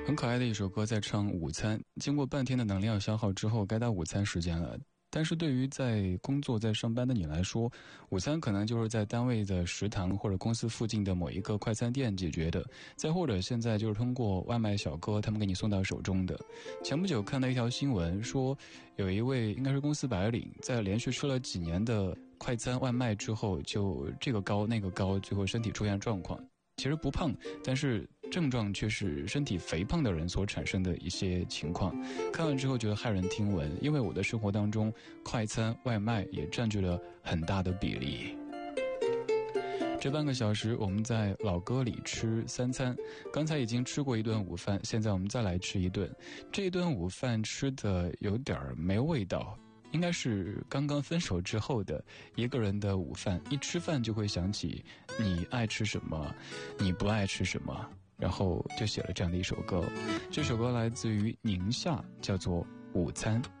很可爱的一首歌，在唱午餐。经过半天的能量消耗之后，该到午餐时间了。但是对于在工作在上班的你来说，午餐可能就是在单位的食堂或者公司附近的某一个快餐店解决的，再或者现在就是通过外卖小哥他们给你送到手中的。前不久看到一条新闻说，有一位应该是公司白领，在连续吃了几年的快餐外卖之后，就这个高那个高，最后身体出现状况。其实不胖，但是症状却是身体肥胖的人所产生的一些情况。看完之后觉得骇人听闻，因为我的生活当中快餐外卖也占据了很大的比例。这半个小时我们在老歌里吃三餐，刚才已经吃过一顿午饭，现在我们再来吃一顿。这一顿午饭吃的有点没味道，应该是刚刚分手之后的一个人的午饭，一吃饭就会想起你爱吃什么，你不爱吃什么，然后就写了这样的一首歌。这首歌来自于宁夏，叫做《午餐》。